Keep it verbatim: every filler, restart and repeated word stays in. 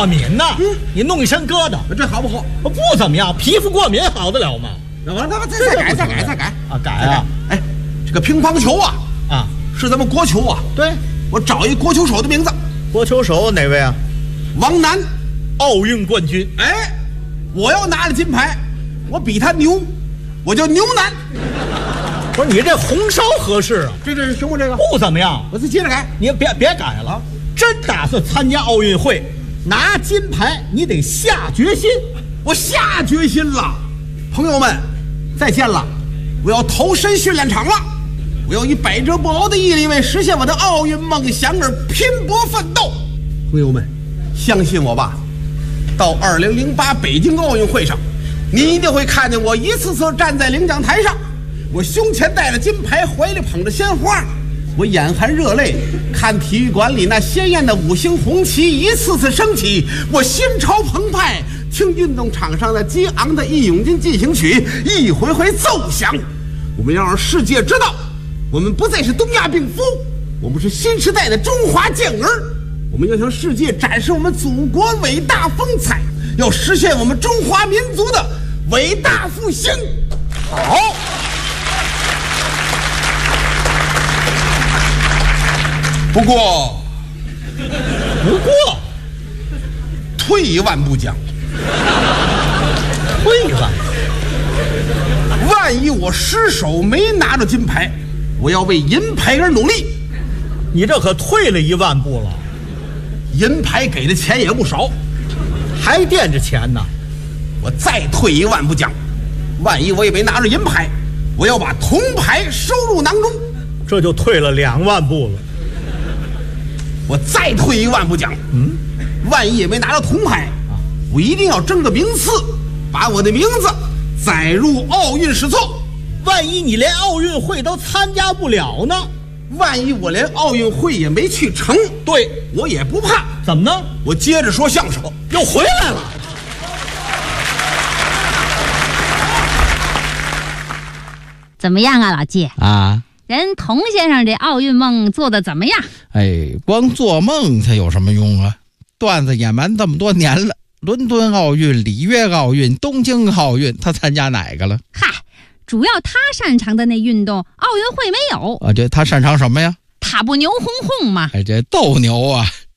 过敏呢，嗯，你弄一身疙瘩， 这好不好？ 不怎么样，皮肤过敏好得了吗？ 那完了，再再改，再改，再改啊，改啊！ 哎，这个乒乓球啊， 啊， 是咱们国球啊。 对， 我找一国球手的名字。 国球手哪位啊？ 王楠， 奥运冠军。 哎，我要拿了金牌，我比他牛，我叫牛楠。 不是你这红烧合适啊？ 这这行吗？这个不怎么样， 我再接着改。 你别别改了，真打算参加奥运会拿金牌，你得下决心。 我下决心了，朋友们，再见了！我要投身训练场了，我要以百折不挠的毅力为实现我的奥运梦想而拼搏奋斗。朋友们，相信我吧，到二零零八北京奥运会上，你一定会看见我一次次站在领奖台上，我胸前戴着金牌，怀里捧着鲜花，我眼含热泪看体育馆里那鲜艳的五星红旗一次次升起，我心潮澎湃，听运动场上的激昂的《义勇军进行曲》一回回奏响。我们要让世界知道，我们不再是东亚病夫，我们是新时代的中华健儿。我们要向世界展示我们祖国伟大风采，要实现我们中华民族的伟大复兴。好，不过不过退一万步讲， 退一万， 万一我失手没拿着金牌，我要为银牌而努力。 你这可退了一万步了， 银牌给的钱也不少， 还惦着钱呢。 我再退一万步讲，万一我也没拿着银牌，我要把铜牌收入囊中， 这就退了两万步了。 我再退一万步讲，嗯，万一也没拿到铜牌，我一定要争个名次，把我的名字载入奥运史册。 万一你连奥运会都参加不了呢？ 万一我连奥运会也没去成， 对， 我也不怕。 怎么呢？ 我接着说相声， 又回来了。 怎么样啊，老季啊？ 人童先生这奥运梦做的怎么样？ 哎，光做梦它有什么用啊？段子演完这么多年了，伦敦奥运、里约奥运、东京奥运，他参加哪个了？ 嗨，主要他擅长的那运动，奥运会没有。 啊，这他擅长什么呀？ 他不牛哄哄吗？ 哎，这斗牛啊，